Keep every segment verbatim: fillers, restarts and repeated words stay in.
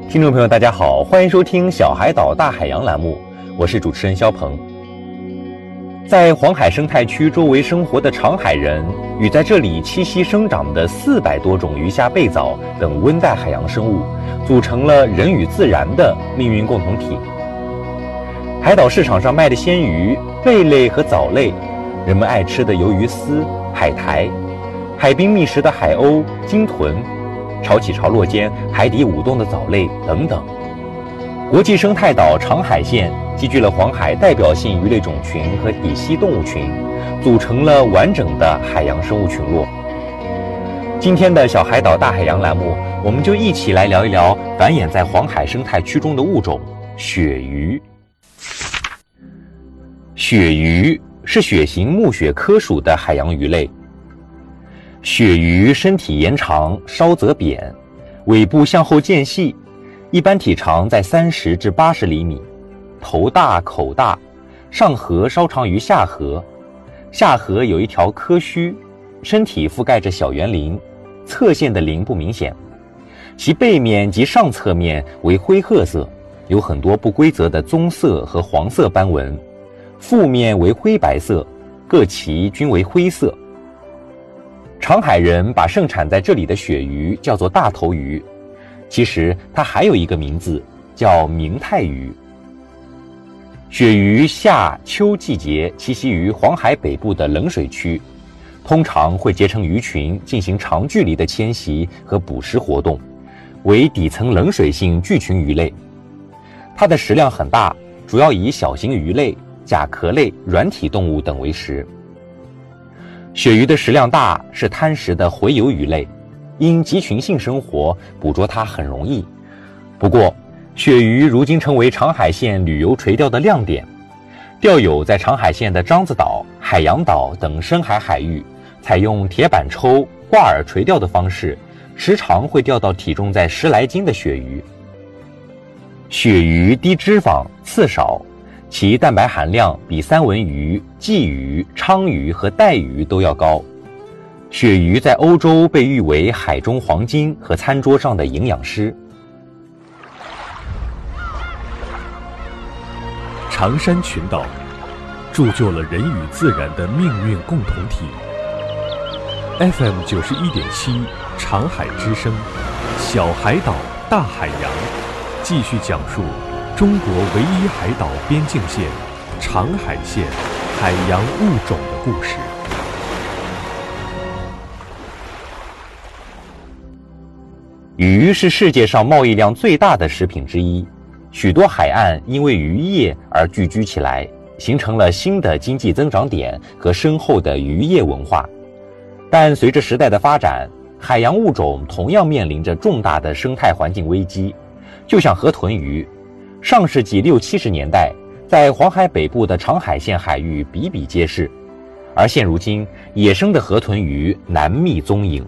听众朋友大家好，欢迎收听小海岛大海洋栏目，我是主持人肖鹏。在黄海生态区周围生活的长海人与在这里栖息生长的四百多种鱼虾贝藻等温带海洋生物，组成了人与自然的命运共同体。海岛市场上卖的鲜鱼、贝类和藻类，人们爱吃的鱿鱼丝、海苔，海滨觅食的海鸥、鲸豚，潮起潮落间海底舞动的藻类等等。国际生态岛长海县集聚了黄海代表性鱼类种群和底栖动物群，组成了完整的海洋生物群落。今天的小海岛大海洋栏目，我们就一起来聊一聊繁衍在黄海生态区中的物种鳕鱼。鳕鱼是鳕形目鳕科属的海洋鱼类。鳕鱼身体延长，稍则扁，尾部向后渐细，一般体长在三十至八十厘米，头大口大，上颌稍长于下颌，下颌有一条柯须，身体覆盖着小圆鳞，侧线的鳞不明显，其背面及上侧面为灰褐色，有很多不规则的棕色和黄色斑纹，腹面为灰白色，各鳍均为灰色。长海人把盛产在这里的鳕鱼叫做大头鱼，其实它还有一个名字叫明太鱼。鳕鱼夏秋季节栖息于黄海北部的冷水区，通常会结成鱼群进行长距离的迁徙和捕食活动，为底层冷水性巨群鱼类。它的食量很大，主要以小型鱼类、甲壳类、软体动物等为食。鳕鱼的食量大，是贪食的洄游鱼类，因集群性生活，捕捉它很容易。不过，鳕鱼如今成为长海县旅游垂钓的亮点。钓友在长海县的獐子岛、海洋岛等深海海域，采用铁板抽、挂饵垂钓的方式，时常会钓到体重在十来斤的鳕鱼。鳕鱼低脂肪、刺少，其蛋白含量比三文鱼、鲫鱼、鲳鱼和带鱼都要高。鳕鱼在欧洲被誉为海中黄金和餐桌上的营养师。 长山群岛铸就了人与自然的命运共同体。F M 九十一点七长海之声，小海岛大海洋，继续讲述中国唯一海岛边境线长海县海洋物种的故事。 鱼是世界上贸易量最大的食品之一，许多海岸因为渔业而聚居起来，形成了新的经济增长点和深厚的渔业文化。但随着时代的发展，海洋物种同样面临着重大的生态环境危机。就像河豚鱼，上世纪六七十年代在黄海北部的长海县海域比比皆是，而现如今野生的河豚鱼难觅踪影。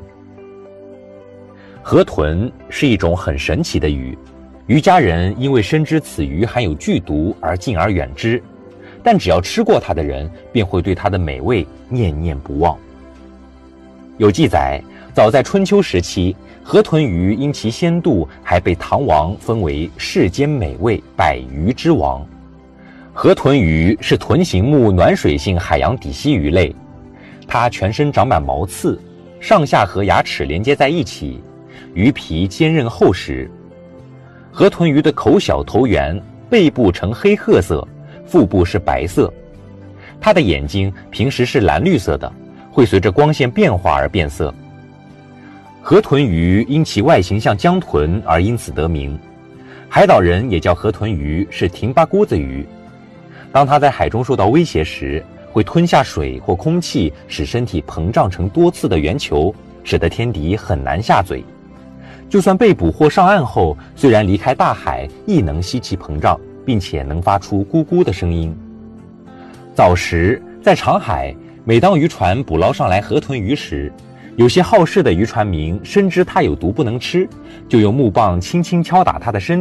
河豚是一种很神奇的鱼，渔家人因为深知此鱼含有剧毒而敬而远之，但只要吃过它的人便会对它的美味念念不忘。有记载，早在春秋时期，河豚鱼因其鲜度还被唐王封为世间美味百鱼之王。河豚鱼是豚形目暖水性海洋底栖鱼类，它全身长满毛刺，上下颌牙齿连接在一起，鱼皮坚韧厚实。河豚鱼的口小头圆，背部呈黑褐色，腹部是白色。它的眼睛平时是蓝绿色的，会随着光线变化而变色。河豚鱼因其外形像江豚而因此得名，海岛人也叫河豚鱼是挺巴姑子鱼。当它在海中受到威胁时，会吞下水或空气，使身体膨胀成多刺的圆球，使得天敌很难下嘴。就算被捕获上岸后，虽然离开大海，亦能吸气膨胀，并且能发出咕咕的声音。早时在长海，每当渔船捕捞上来河豚鱼时，有些好事的渔船民深知它有毒不能吃，就用木棒轻轻敲打它的身体。